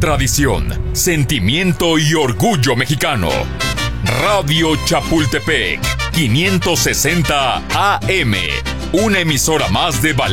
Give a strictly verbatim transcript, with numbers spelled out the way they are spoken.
tradición, sentimiento y orgullo mexicano. Radio Chapultepec, quinientos sesenta A M, una emisora más de Valores